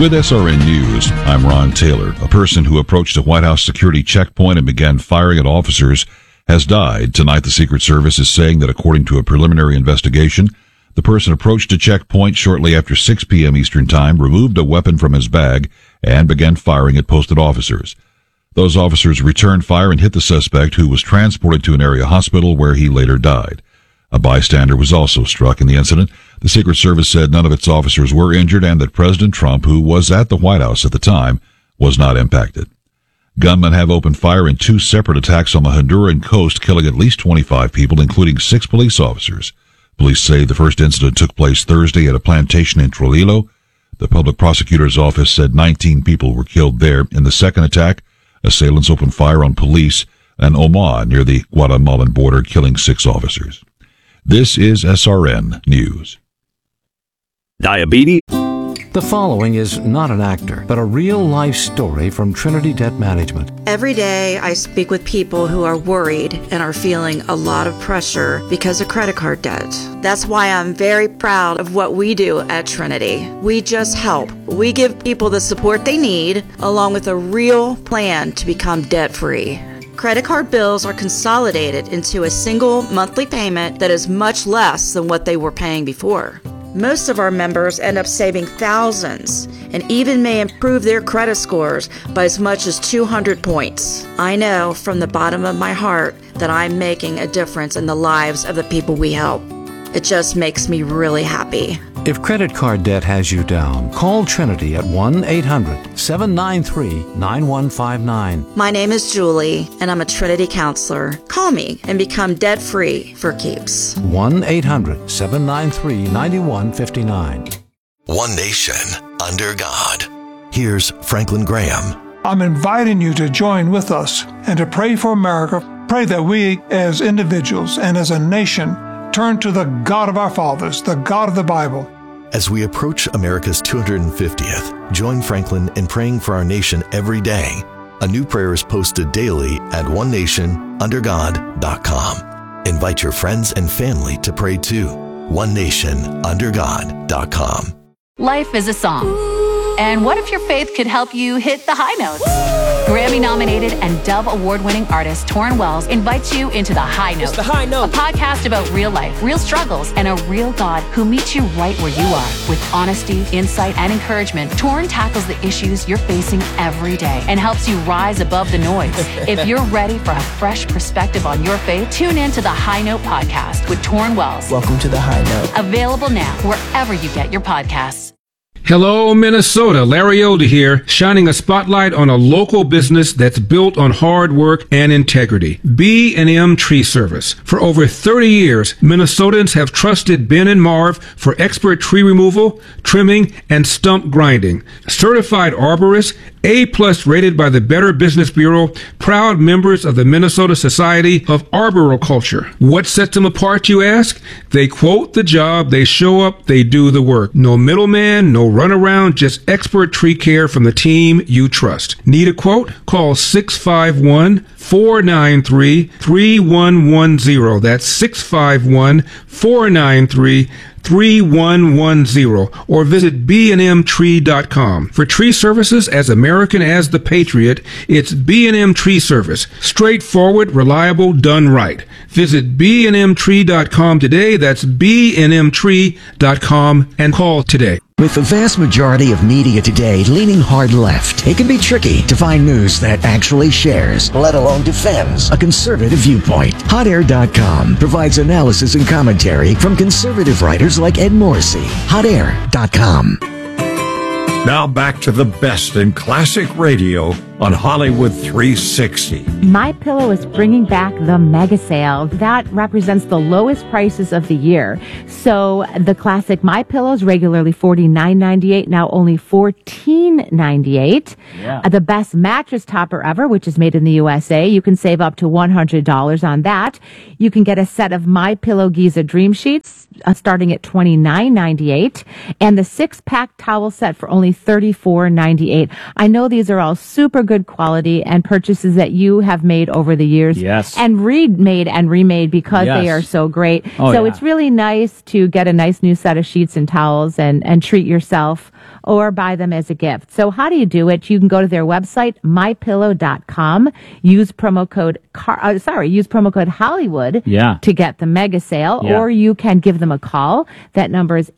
With SRN News, I'm Ron Taylor. A person who approached a White House security checkpoint and began firing at officers has died. Tonight, the Secret Service is saying that according to a preliminary investigation, the person approached a checkpoint shortly after 6 p.m. Eastern Time, removed a weapon from his bag, and began firing at posted officers. Those officers returned fire and hit the suspect, who was transported to an area hospital where he later died. A bystander was also struck in the incident. The Secret Service said none of its officers were injured and that President Trump, who was at the White House at the time, was not impacted. Gunmen have opened fire in 2 separate attacks on the Honduran coast, killing at least 25 people, including 6 police officers. Police say the first incident took place Thursday at a plantation in Trujillo. The public prosecutor's office said 19 people were killed there. In the second attack, assailants opened fire on police in Oma near the Guatemalan border, killing 6 officers. This is SRN News. Diabetes. The following is not an actor, but a real-life story from Trinity Debt Management. Every day I speak with people who are worried and are feeling a lot of pressure because of credit card debt. That's why I'm very proud of what we do at Trinity. We just help. We give people the support they need, along with a real plan to become debt-free. Credit card bills are consolidated into a single monthly payment that is much less than what they were paying before. Most of our members end up saving thousands and even may improve their credit scores by as much as 200 points. I know from the bottom of my heart that I'm making a difference in the lives of the people we help. It just makes me really happy. If credit card debt has you down, call Trinity at 1-800-793-9159. My name is Julie, and I'm a Trinity counselor. Call me and become debt-free for keeps. 1-800-793-9159. One nation under God. Here's Franklin Graham. I'm inviting you to join with us and to pray for America. Pray that we as individuals and as a nation turn to the God of our fathers, the God of the Bible. As we approach America's 250th, join Franklin in praying for our nation every day. A new prayer is posted daily at onenationundergod.com. Invite your friends and family to pray too. onenationundergod.com. Life is a song. And what if your faith could help you hit the high notes? Grammy-nominated and Dove Award-winning artist Torrin Wells invites you into The High Note. It's The High Note. A podcast about real life, real struggles, and a real God who meets you right where you are. With honesty, insight, and encouragement, Torrin tackles the issues you're facing every day and helps you rise above the noise. If you're ready for a fresh perspective on your faith, tune in to The High Note podcast with Torrin Wells. Welcome to The High Note. Available now wherever you get your podcasts. Hello, Minnesota. Larry Elder here, shining a spotlight on a local business that's built on hard work and integrity. B&M Tree Service. For over 30 years, Minnesotans have trusted Ben and Marv for expert tree removal, trimming, and stump grinding. Certified arborists, A+ rated by the Better Business Bureau, proud members of the Minnesota Society of Arboriculture. What sets them apart, you ask? They quote the job, they show up, they do the work. No middleman, no runaround, just expert tree care from the team you trust. Need a quote? Call 651-493-3110. That's 651-493-3110, or visit bnmtree.com. For tree services as American as the Patriot, it's B&M Tree Service. Straightforward, reliable, done right. Visit bnmtree.com today. That's bnmtree.com, and call today. With the vast majority of media today leaning hard left, it can be tricky to find news that actually shares, let alone defends, a conservative viewpoint. HotAir.com provides analysis and commentary from conservative writers like Ed Morrissey. HotAir.com. Now back to the best in classic radio on Hollywood 360. MyPillow is bringing back the mega sale. That represents the lowest prices of the year. So the classic MyPillows, regularly $49.98, now only $14.98. Yeah. The best mattress topper ever, which is made in the USA. You can save up to $100 on that. You can get a set of MyPillow Giza Dream Sheets starting at $29.98, and the 6-pack towel set for only $34.98. I know these are all super good good quality and purchases that you have made over the years. Yes. And remade and remade because they are so great. So it's really nice to get a nice new set of sheets and towels and treat yourself or buy them as a gift. So how do you do it? You can go to their website, mypillow.com, use promo code Hollywood to get the mega sale, or you can give them a call. That number is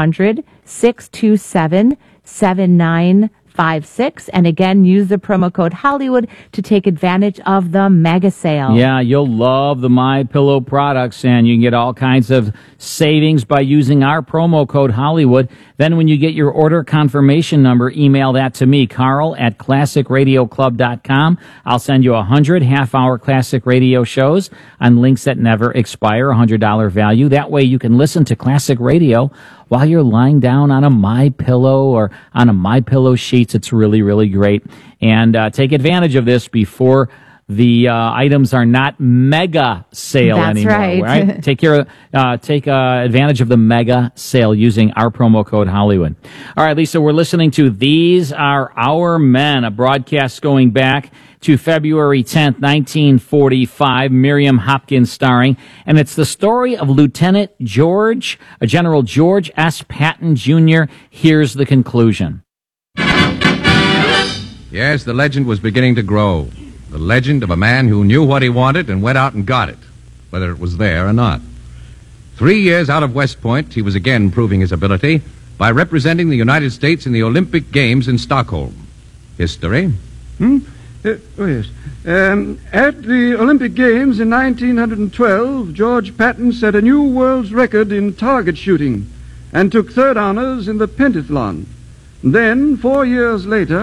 800-627-7956. And again, use the promo code Hollywood to take advantage of the mega sale. Yeah, you'll love the MyPillow products, and you can get all kinds of savings by using our promo code Hollywood. Then when you get your order confirmation number, email that to me, Carl at ClassicRadioClub.com. I'll send you 100 half-hour classic radio shows on links that never expire, $100 value. That way you can listen to classic radio while you're lying down on a MyPillow or on a MyPillow sheets. It's really, really great. And take advantage of this before the items are not mega sale anymore. That's right. Take advantage of the mega sale using our promo code Hollywood. All right, Lisa, we're listening to These Are Our Men, a broadcast going back to February 10th, 1945, Miriam Hopkins starring, and it's the story of General George S. Patton Jr. Here's the conclusion. Yes, the legend was beginning to grow. The legend of a man who knew what he wanted and went out and got it, whether it was there or not. 3 years out of West Point, he was again proving his ability by representing the United States in the Olympic Games in Stockholm. History? Yes. At the Olympic Games in 1912, George Patton set a new world's record in target shooting and took third honors in the pentathlon. Then, 4 years later...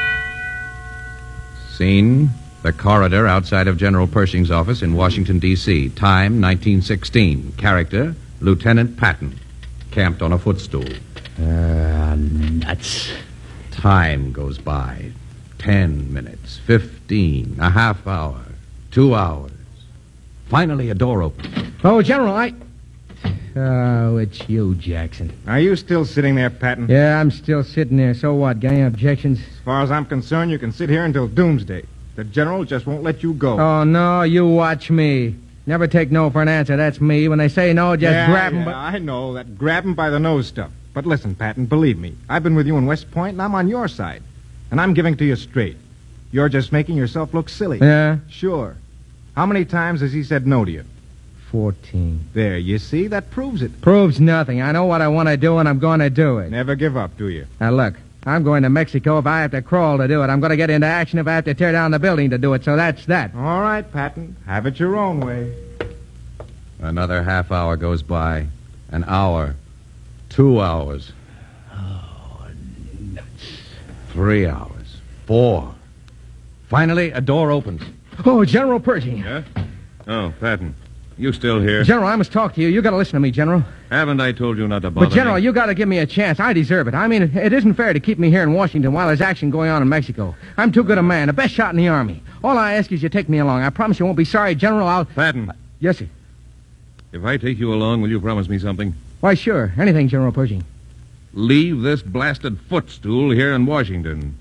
Scene, the corridor outside of General Pershing's office in Washington, D.C. Time, 1916. Character, Lieutenant Patton. Camped on a footstool. Nuts. Time goes by. 10 minutes, 15, a half hour, 2 hours. Finally, a door opens. Oh, General, Oh, it's you, Jackson. Are you still sitting there, Patton? Yeah, I'm still sitting there. So what? Got any objections? As far as I'm concerned, you can sit here until doomsday. The general just won't let you go. Oh, no, you watch me. Never take no for an answer. That's me. When they say no, just grab them. Yeah, I know, that grab 'em by the nose stuff. But listen, Patton, believe me. I've been with you in West Point, and I'm on your side. And I'm giving to you straight. You're just making yourself look silly. Yeah? Sure. How many times has he said no to you? 14. There, you see? That proves it. Proves nothing. I know what I want to do, and I'm going to do it. Never give up, do you? Now, look, I'm going to Mexico if I have to crawl to do it. I'm going to get into action if I have to tear down the building to do it, so that's that. All right, Patton. Have it your own way. Another half hour goes by. An hour. 2 hours. Oh, nuts. 3 hours. 4. Finally, a door opens. Oh, General Pershing. Yeah? Oh, Patton. You still here? General, I must talk to you. You got to listen to me, General. Haven't I told you not to bother But, General, me? you got to give me a chance. I deserve it. I mean, it isn't fair to keep me here in Washington while there's action going on in Mexico. I'm too good a man, the best shot in the Army. All I ask is you take me along. I promise you won't be sorry, General. I'll... Patton. Yes, sir. If I take you along, will you promise me something? Why, sure. Anything, General Pershing. Leave this blasted footstool here in Washington.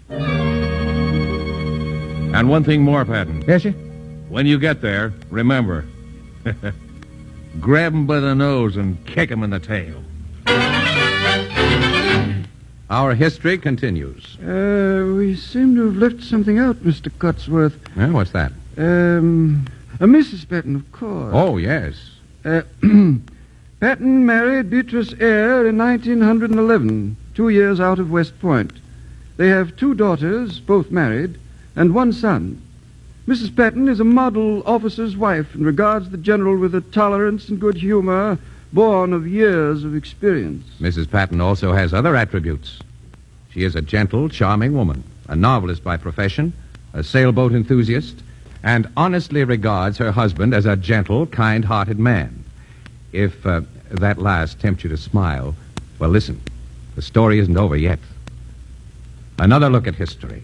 And one thing more, Patton. Yes, sir? When you get there, remember... grab him by the nose and kick him in the tail. Our history continues. We seem to have left something out, Mr. Cotsworth. What's that? Mrs. Patton, of course. Oh, yes. Patton married Beatrice Eyre in 1911, 2 years out of West Point. They have 2 daughters, both married, and 1 son. Mrs. Patton is a model officer's wife and regards the general with a tolerance and good humor born of years of experience. Mrs. Patton also has other attributes. She is a gentle, charming woman, a novelist by profession, a sailboat enthusiast, and honestly regards her husband as a gentle, kind-hearted man. If that last tempts you to smile, well, listen, the story isn't over yet. Another look at history.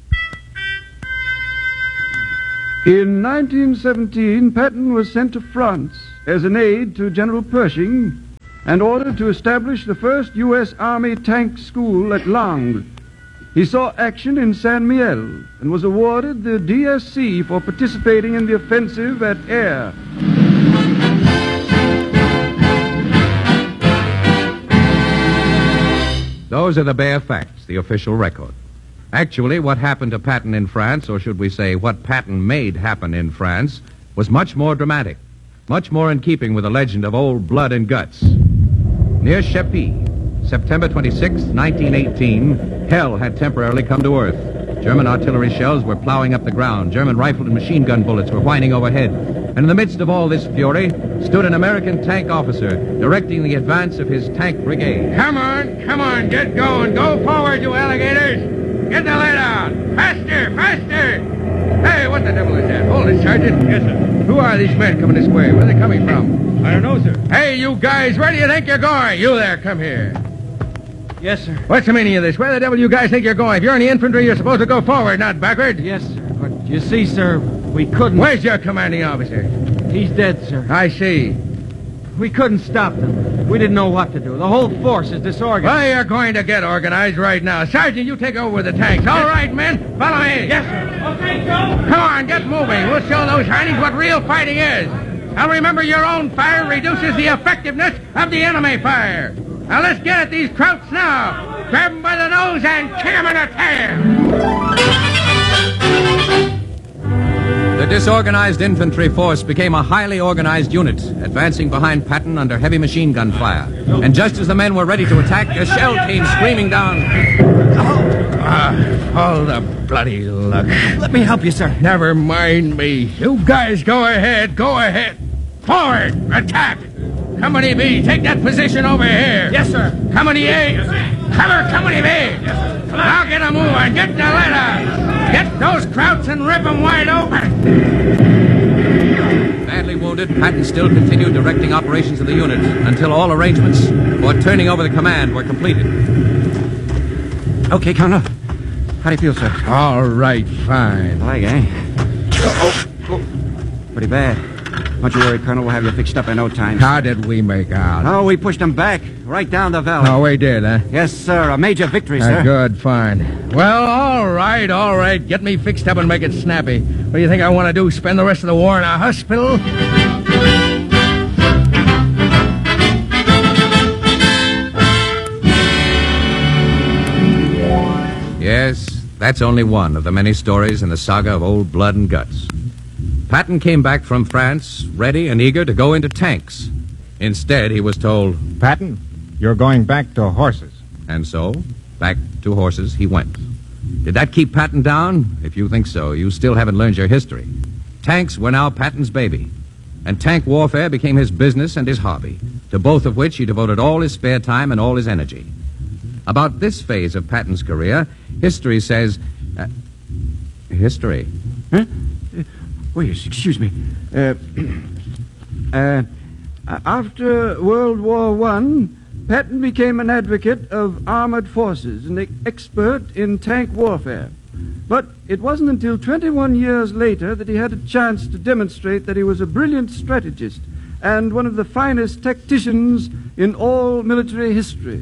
In 1917, Patton was sent to France as an aide to General Pershing and ordered to establish the first U.S. Army tank school at Langres. He saw action in San Miel and was awarded the DSC for participating in the offensive at Aire. Those are the bare facts, the official record. Actually, what happened to Patton in France, or should we say what Patton made happen in France, was much more dramatic, much more in keeping with the legend of old blood and guts. Near Chepy, September 26, 1918, hell had temporarily come to earth. German artillery shells were plowing up the ground. German rifle and machine gun bullets were whining overhead. And in the midst of all this fury stood an American tank officer directing the advance of his tank brigade. Come on, get going. Go forward, you alligators. Get the lead out. Faster, faster. Hey, what the devil is that? Hold it, Sergeant. Yes, sir. Who are these men coming this way? Where are they coming from? I don't know, sir. Hey, you guys, where do you think you're going? You there, come here. Yes, sir. What's the meaning of this? Where the devil you guys think you're going? If you're in the infantry, you're supposed to go forward, not backward. Yes, sir. But you see, sir, we couldn't... Where's your commanding officer? He's dead, sir. I see. We couldn't stop them. We didn't know what to do. The whole force is disorganized. Well, you're going to get organized right now. Sergeant, you take over with the tanks. All right, men, follow me. Yes, sir. Okay, go. Come on, get moving. We'll show those Heinies what real fighting is. Now remember, your own fire reduces the effectiveness of the enemy fire. Now let's get at these Krauts now. Grab them by the nose and kick them in the tail. The disorganized infantry force became a highly organized unit, advancing behind Patton under heavy machine gun fire. And just as the men were ready to attack, a shell came screaming down. All the bloody luck. Let me help you, sir. Never mind me. You guys go ahead, go ahead. Forward, attack. Company B, take that position over here. Yes, sir. Company A, cover Company B. Yes, sir. Now get a move on, get the letter. Get those Krauts and rip them wide open. Badly wounded, Patton still continued directing operations of the unit until all arrangements for turning over the command were completed. Okay, Colonel. How do you feel, sir? All right, fine. Leg, eh? Pretty bad. Don't you worry, Colonel. We'll have you fixed up in no time. How did we make out? Oh, we pushed them back, right down the valley. Oh, we did, huh? Yes, sir. A major victory, sir. Good, fine. Well, all right. Get me fixed up and make it snappy. What do you think I want to do, spend the rest of the war in a hospital? Yes, that's only one of the many stories in the saga of old blood and guts. Patton came back from France, ready and eager to go into tanks. Instead, he was told, Patton, you're going back to horses. And so, back to horses he went. Did that keep Patton down? If you think so, you still haven't learned your history. Tanks were now Patton's baby. And tank warfare became his business and his hobby, to both of which he devoted all his spare time and all his energy. About this phase of Patton's career, history says... history? Huh? Wait, excuse me. After World War I, Patton became an advocate of armored forces and an expert in tank warfare. But it wasn't until 21 years later that he had a chance to demonstrate that he was a brilliant strategist and one of the finest tacticians in all military history.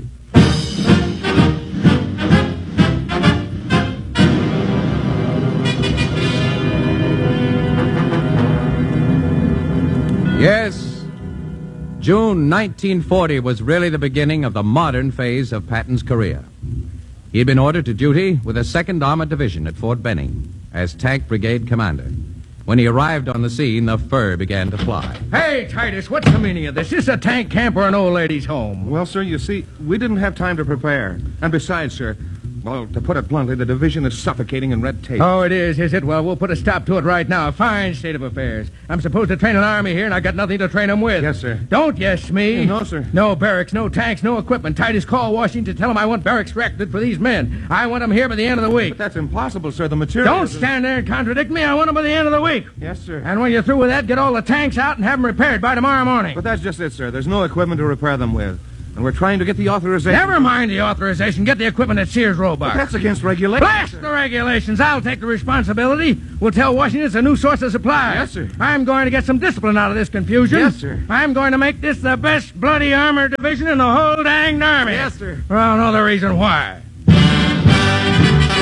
Yes, June 1940 was really the beginning of the modern phase of Patton's career. He had been ordered to duty with the 2nd Armored Division at Fort Benning as Tank Brigade Commander. When he arrived on the scene, the fur began to fly. Hey, Titus, what's the meaning of this? Is this a tank camp or an old lady's home? Well, sir, you see, we didn't have time to prepare. And besides, sir, well, to put it bluntly, the division is suffocating in red tape. Oh, it is it? Well, we'll put a stop to it right now. A fine state of affairs. I'm supposed to train an army here, and I got nothing to train them with. Yes, sir. Don't yes me. No, sir. No barracks, no tanks, no equipment. Titus, call Washington to tell them I want barracks erected for these men. I want them here by the end of the week. But that's impossible, sir. The material... Don't stand there and contradict me. I want them by the end of the week. Yes, sir. And when you're through with that, get all the tanks out and have them repaired by tomorrow morning. But that's just it, sir. There's no equipment to repair them with. And we're trying to get the authorization... Never mind the authorization. Get the equipment at Sears Roebuck. But that's against regulations. Blast the regulations. I'll take the responsibility. We'll tell Washington it's a new source of supply. Yes, sir. I'm going to get some discipline out of this confusion. Yes, sir. I'm going to make this the best bloody armored division in the whole danged army. Yes, sir. For I don't know the reason why.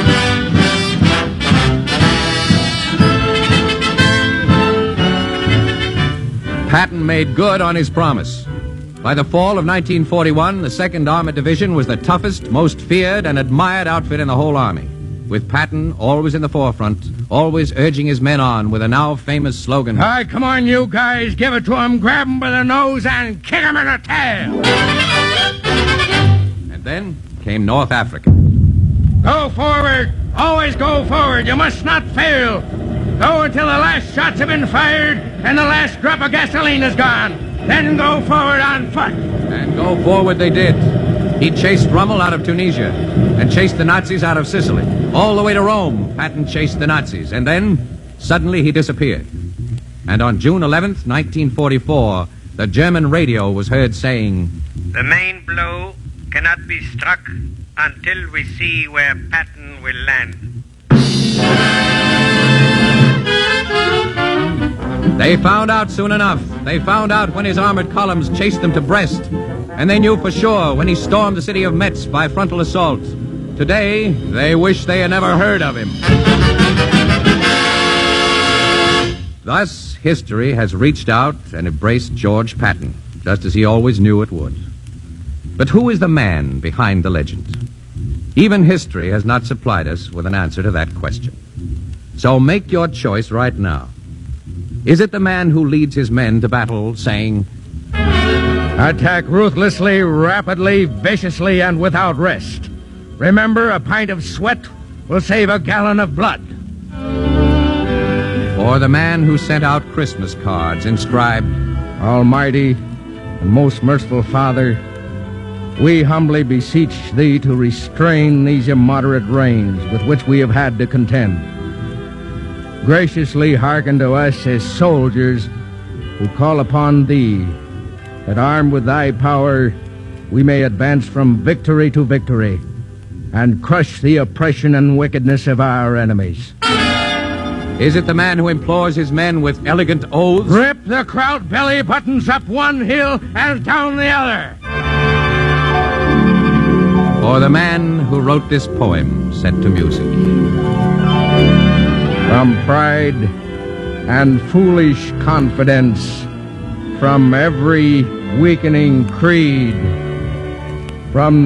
Patton made good on his promise. By the fall of 1941, the 2nd Armored Division was the toughest, most feared, and admired outfit in the whole Army, with Patton always in the forefront, always urging his men on with a now famous slogan. All right, come on, you guys. Give it to him, grab him by the nose, and kick him in the tail. And then came North Africa. Go forward. Always go forward. You must not fail. Go until the last shots have been fired and the last drop of gasoline is gone. Then go forward on foot. And go forward they did. He chased Rommel out of Tunisia and chased the Nazis out of Sicily. All the way to Rome, Patton chased the Nazis. And then, suddenly, he disappeared. And on June 11th, 1944, the German radio was heard saying, "The main blow cannot be struck until we see where Patton will land." They found out soon enough. They found out when his armored columns chased them to Brest. And they knew for sure when he stormed the city of Metz by frontal assault. Today, they wish they had never heard of him. Thus, history has reached out and embraced George Patton, just as he always knew it would. But who is the man behind the legend? Even history has not supplied us with an answer to that question. So make your choice right now. Is it the man who leads his men to battle saying, "Attack ruthlessly, rapidly, viciously, and without rest. Remember, a pint of sweat will save a gallon of blood"? Or the man who sent out Christmas cards inscribed, "Almighty and most merciful Father, we humbly beseech thee to restrain these immoderate rains with which we have had to contend. Graciously hearken to us as soldiers who call upon thee, that armed with thy power we may advance from victory to victory and crush the oppression and wickedness of our enemies." Is it the man who implores his men with elegant oaths? "Rip the kraut belly buttons up one hill and down the other"? Or the man who wrote this poem set to music? From pride and foolish confidence, from every weakening creed, from